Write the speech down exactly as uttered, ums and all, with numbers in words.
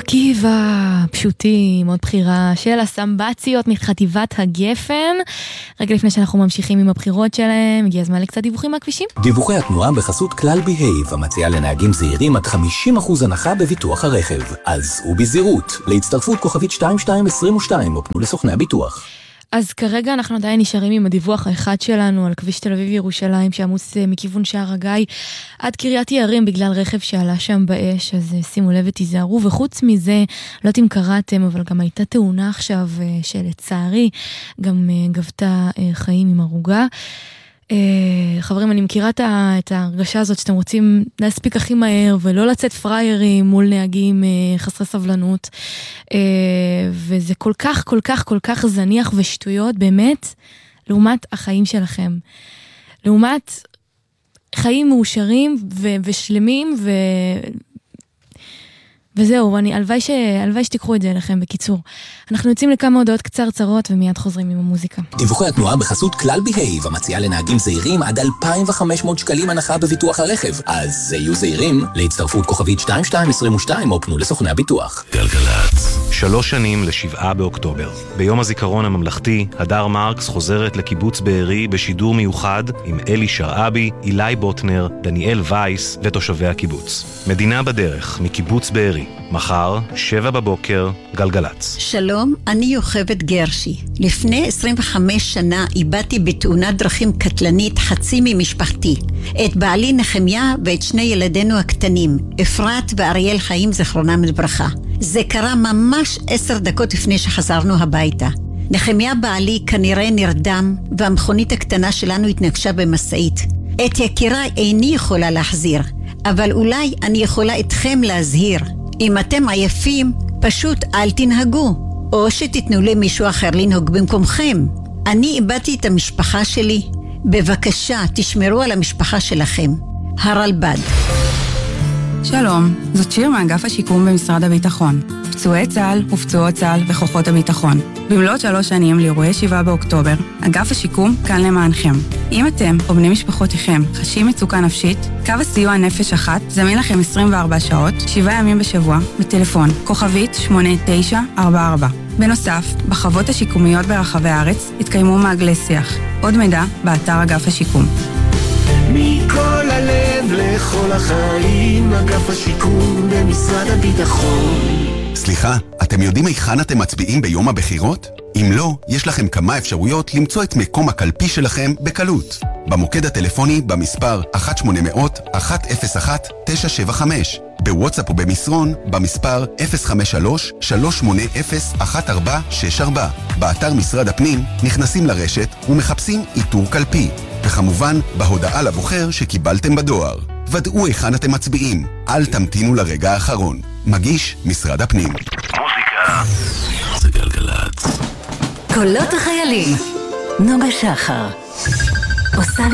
עקיבא, פשוטים, עוד בחירה של הסמבציות מחטיבת הגפן. רגע לפני שאנחנו ממשיכים עם הבחירות שלהם, הגיע הזמן לקצת דיווחים מהכבישים. דיווחי התנועה בחסות כלל בהייב, המציעה לנהגים זהירים עד חמישים אחוז הנחה בביטוח הרכב. אז ובזהירות, להצטרפות כוכבית שתיים שתיים עשרים ושתיים, או פנו לסוכני הביטוח. אז כרגע אנחנו עדיין נשארים עם הדיווח האחד שלנו על כביש תל אביב ירושלים שעמוס מכיוון שער הגיא עד קריית יערים בגלל רכב שעלה שם באש, אז שימו לב ותיזהרו. וחוץ מזה, לא יודעים קראתם, אבל גם הייתה תאונה עכשיו שלצערי גם גבתה חיים עם הרוגה. חברים, אני מכירה את ההרגשה הזאת שאתם רוצים להספיק הכי מהר ולא לצאת פריירים מול נהגים חסרי סבלנות, וזה כל כך כל כך כל כך זניח ושטויות באמת לעומת החיים שלכם, לעומת חיים מאושרים ו- ושלמים ו... וזהו, אני, הלוואי ש... הלוואי שתיקחו את זה אליכם. בקיצור, אנחנו יוצאים לכמה הודעות קצרצרות ומיד חוזרים עם המוזיקה. דיווחי התנועה בחסות כלל בהייב, המציעה לנהגים זהירים עד אלפיים וחמש מאות שקלים הנחה בביטוח הרכב. אז יהיו זהירים, להצטרפות כוכבית שתיים שתיים עשרים ושתיים, או פנו לסוכני הביטוח. גלגלץ. שלוש שנים לשבעה באוקטובר. ביום הזיכרון הממלכתי, הדר מרקס חוזרת לקיבוץ בארי בשידור מיוחד עם אלי שרעבי, אילי בוטנר, דניאל וייס ותושבי הקיבוץ. מדינה בדרך, מקיבוץ בארי. מחר, שבע בבוקר, גלגלץ. שלום, אני יוכבת גרשי. לפני עשרים וחמש שנה איבדתי בתאונת דרכים קטלנית חצי ממשפחתי. את בעלי נחמיה ואת שני ילדינו הקטנים, אפרת ואריאל חיים זכרונם לברכה. זה קרה ממש עשר דקות לפני שחזרנו הביתה. נחמיה בעלי כנראה נרדם, והמכונית הקטנה שלנו התנגשה במסעית. את יקיריי איני יכולה להחזיר, אבל אולי אני יכולה אתכם להזהיר. אם אתם עייפים, פשוט אל תנהגו, או שתתנו למישהו אחר לנהוג במקומכם. אני איבדתי את המשפחה שלי. בבקשה, תשמרו על המשפחה שלכם. הרלב"ד. שלום, זאת שיר מאגף השיקום במשרד הביטחון. פצועי צה"ל ופצועות צה"ל וכוחות הביטחון. במלאת שלוש שנים לאירועי שבעה באוקטובר, אגף השיקום כאן למענכם. אם אתם או בני משפחותיכם חשים מצוקה נפשית, קו הסיוע נפש אחת זמין לכם עשרים וארבע שעות, שבעה ימים בשבוע, בטלפון כוכבית שמונה תשע ארבע ארבע. בנוסף, בחוות השיקומיות ברחבי הארץ התקיימו מעגלי שיח. עוד מידע באתר אגף השיקום. מכל הלב לכל החיים, אגף השיקום במשרד הביטחון. סליחה, אתם יודעים היכן אתם מצביעים ביום הבחירות? אם לא, יש לכם כמה אפשרויות למצוא את מקום הקלפי שלכם בקלות. במוקד הטלפוני במספר אחת שמונה אפס אפס אחת אפס אחת תשע שבע חמש, בוואטסאפ ובמסרון במספר אפס חמש שלוש שלוש שמונה אפס אחת ארבע שש ארבע. באתר משרד הפנים נכנסים לרשת ומחפשים איתור קלפי, וכמובן בהודעה לבוחר שקיבלתם בדואר. ודאו היכן אתם מצביעים, אל תמתינו לרגע האחרון. מגיש משרד הפנים. מוזיקה זה גלגלץ. קולות החיילים, נוגה שחר עושה